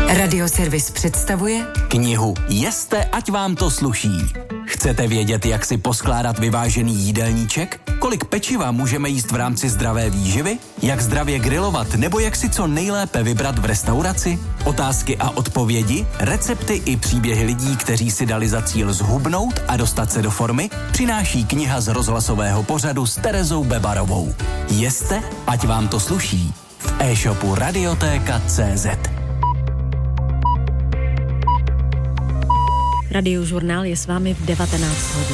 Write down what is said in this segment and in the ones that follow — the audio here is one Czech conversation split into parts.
Radioservis představuje knihu Jeste, ať vám to sluší. Chcete vědět, jak si poskládat vyvážený jídelníček? Kolik pečiva můžeme jíst v rámci zdravé výživy? Jak zdravě grilovat nebo jak si co nejlépe vybrat v restauraci? Otázky a odpovědi, recepty i příběhy lidí, kteří si dali za cíl zhubnout a dostat se do formy, přináší kniha z rozhlasového pořadu s Terezou Bebarovou. Jeste, ať vám to sluší. V e-shopu Radiotéka.cz. Radiožurnál je s vámi v 19 hodin.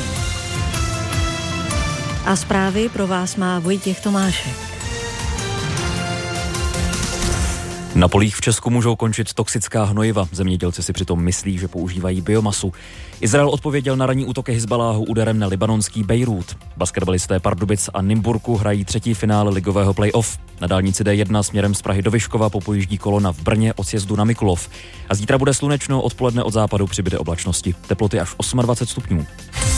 A zprávy pro vás má Vojtěch Tomášek. Na polích v Česku můžou končit toxická hnojiva. Zemědělci si přitom myslí, že používají biomasu. Izrael odpověděl na ranní útok Hizbaláhu úderem na libanonský Bejrút. Basketbalisté Pardubic a Nymburku hrají třetí finále ligového play-off. Na dálnici D1 směrem z Prahy do Vyškova popojíždí kolona v Brně od sjezdu na Mikulov. A zítra bude slunečno, odpoledne od západu přibyde oblačnosti. Teploty až 28 stupňů.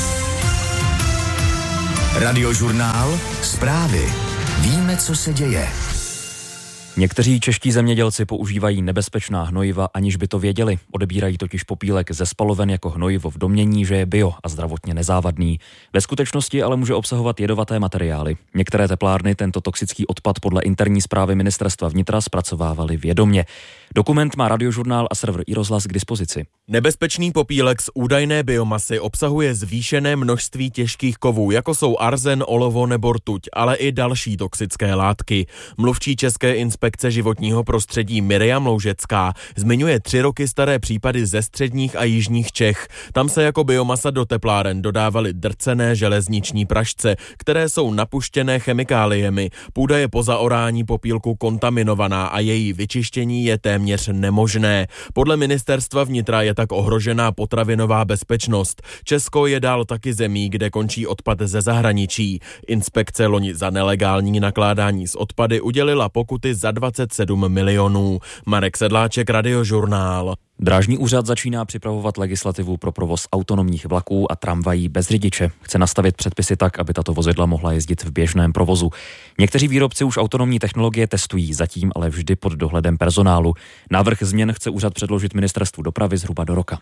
Radiožurnál, zprávy. Víme, co se děje. Někteří čeští zemědělci používají nebezpečná hnojiva, aniž by to věděli. Odebírají totiž popílek ze spaloven jako hnojivo v domnění, že je bio a zdravotně nezávadný. Ve skutečnosti ale může obsahovat jedovaté materiály. Některé teplárny tento toxický odpad podle interní zprávy ministerstva vnitra zpracovávaly vědomě. Dokument má Radiožurnál a server iRozhlas k dispozici. Nebezpečný popílek z údajné biomasy obsahuje zvýšené množství těžkých kovů, jako jsou arzen, olovo nebo rtuť, ale i další toxické látky. Mluvčí České inspekce životního prostředí Miriam Loužecká zmiňuje 3 roky staré případy ze středních a jižních Čech. Tam se jako biomasa do tepláren dodávaly drcené železniční prašce, které jsou napuštěné chemikáliemi. Půda je po zaorání popílku kontaminovaná a její vyčištění je téměř nemožné. Podle ministerstva vnitra je tak ohrožená potravinová bezpečnost. Česko je dál taky zemí, kde končí odpad ze zahraničí. Inspekce loni za nelegální nakládání s odpady udělila pokuty za 27 milionů. Marek Sedláček, Radiožurnál. Drážní úřad začíná připravovat legislativu pro provoz autonomních vlaků a tramvají bez řidiče. Chce nastavit předpisy tak, aby tato vozidla mohla jezdit v běžném provozu. Někteří výrobci už autonomní technologie testují, zatím ale vždy pod dohledem personálu. Návrh změn chce úřad předložit ministerstvu dopravy zhruba do roka.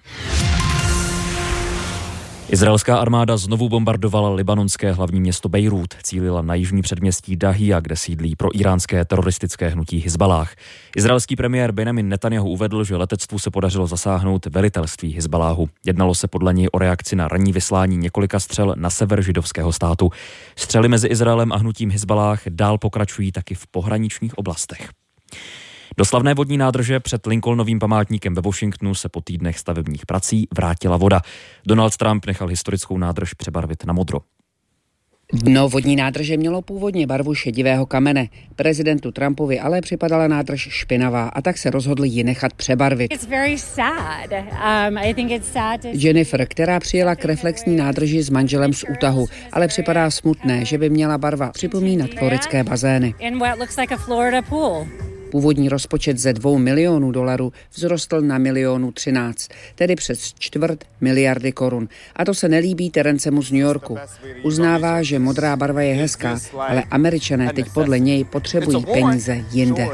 Izraelská armáda znovu bombardovala libanonské hlavní město Bejrút, cílila na jižní předměstí Dahija, kde sídlí proiránské teroristické hnutí Hizballáh. Izraelský premiér Benjamin Netanjahu uvedl, že letectvu se podařilo zasáhnout velitelství Hizballáhu. Jednalo se podle něj o reakci na ranní vyslání několika střel na sever židovského státu. Střely mezi Izraelem a hnutím Hizballáh dál pokračují taky v pohraničních oblastech. Do slavné vodní nádrže před Lincolnovým památníkem ve Washingtonu se po týdnech stavebních prací vrátila voda. Donald Trump nechal historickou nádrž přebarvit na modro. Dno vodní nádrže mělo původně barvu šedivého kamene. Prezidentu Trumpovi ale připadala nádrž špinavá a tak se rozhodl ji nechat přebarvit. Jennifer, která přijela k reflexní nádrži s manželem z útahu, ale připadá smutné, že by měla barva připomínat floridské bazény. Původní rozpočet ze $2 milionů vzrostl na $1,013 000, tedy přes 250 miliardy korun. A to se nelíbí Terencemu z New Yorku. Uznává, že modrá barva je hezká, ale Američané teď podle něj potřebují peníze jinde.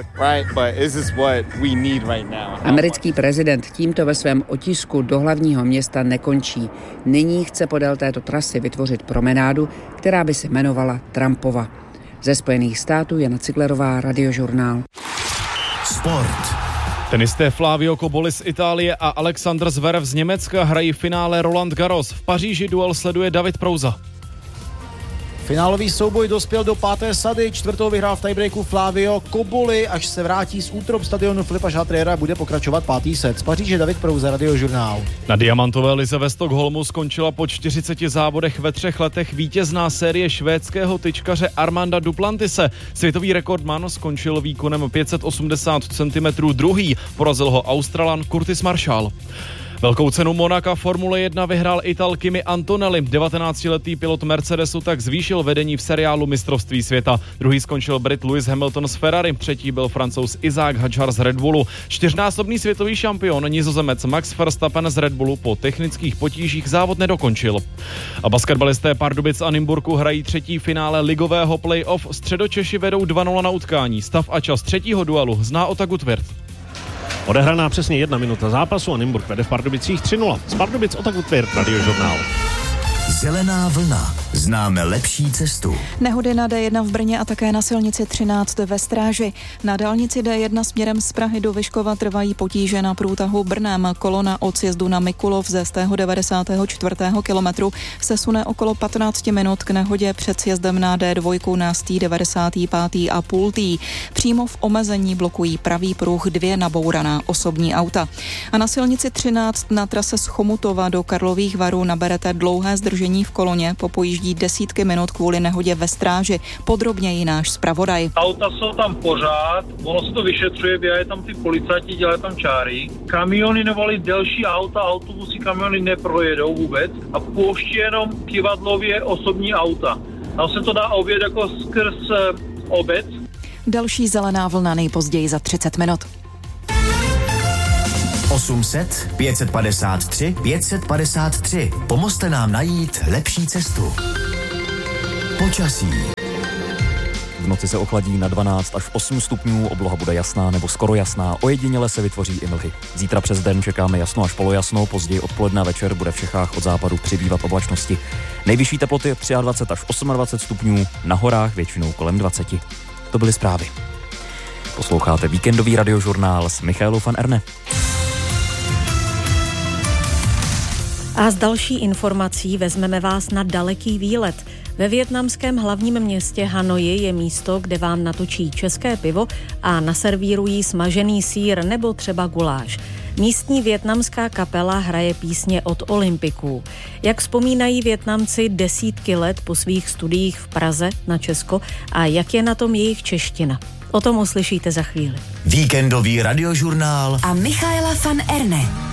Americký prezident tímto ve svém otisku do hlavního města nekončí. Nyní chce podél této trasy vytvořit promenádu, která by se jmenovala Trumpova. Ze Spojených států Jana Ciglerová, Radiožurnál. Sport. Tenisté Flavio Cobolli z Itálie a Alexander Zverev z Německa hrají finále Roland Garros. V Paříži duel sleduje David Prouza. Finálový souboj dospěl do 5. sady, 4. vyhrál v tiebreaku Flavio Cobolli, až se vrátí z útrop stadionu Filipa Chatriera, bude pokračovat 5. set. Z Paříže David Prouza, Radiožurnál. Na diamantové lize ve Stockholmu skončila po 40 závodech ve 3 letech vítězná série švédského tyčkaře Armanda Duplantise. Světový rekordman skončil výkonem 580 cm druhý, porazil ho Australan Curtis Marshall. Velkou cenu Monaka Formule 1 vyhrál Ital Kimi Antonelli. 19letý pilot Mercedesu tak zvýšil vedení v seriálu mistrovství světa. Druhý skončil Brit Lewis Hamilton z Ferrari, třetí byl Francouz Isaac Hadjar z Red Bullu. 4násobný světový šampion Nizozemec Max Verstappen z Red Bullu po technických potížích závod nedokončil. A basketbalisté Pardubic a Nymburku hrají třetí finále ligového play-off. Středočeši vedou 2-0 na utkání. Stav a čas třetího duelu zná Ota Gutwirth. Odehraná přesně 1 minuta zápasu a Nymburk vede v Pardubicích 3-0. Z Pardubic Otakut Tvirt, Radiožurnál. Zelená vlna. Známe lepší cestu. Nehody na D1 v Brně a také na silnici 13 ve Stráži. Na dálnici D1 směrem z Prahy do Vyškova trvají potíže na průtahu Brnem. Kolona od sjezdu na Mikulov ze 94. kilometru se sune okolo 15 minut k nehodě před sjezdem na D2 na 95,5. Přímo v omezení blokují pravý pruh 2 nabouraná osobní auta. A na silnici 13 na trase z Chomutova do Karlových Varů naberete dlouhé zdržení v koloně, popojíždí desítky minut kvůli nehodě ve Stráži. Podrobněji náš zpravodaj. Auta jsou tam pořád, ono se to vyšetřuje, běhají tam ty policajti, dělají tam čáry. Kamiony nebo delší auta, autobusy, kamiony neprojedou vůbec a pouští jenom kivadlově osobní auta. Tam se to dá objet jako skrz obec. Další zelená vlna nejpozději za 30 minut. 800 553 553. Pomozte nám najít lepší cestu. Počasí. V noci se ochladí na 12 až 8 stupňů, obloha bude jasná nebo skoro jasná, ojediněle se vytvoří i mlhy. Zítra přes den čekáme jasno až polojasno, později odpoledne večer bude v Čechách od západu přibývat oblačnosti. Nejvyšší teploty 23 až 28 stupňů, na horách většinou kolem 20. To byly zprávy. Posloucháte víkendový radiožurnál s Michaelou van Erne. A s další informací vezmeme vás na daleký výlet. Ve vietnamském hlavním městě Hanoji je místo, kde vám natočí české pivo a naservírují smažený sýr nebo třeba guláš. Místní vietnamská kapela hraje písně od olympiků. Jak vzpomínají Vietnamci desítky let po svých studiích v Praze na Česko a jak je na tom jejich čeština. O tom uslyšíte za chvíli. Víkendový radiožurnál a Michaela van Erne.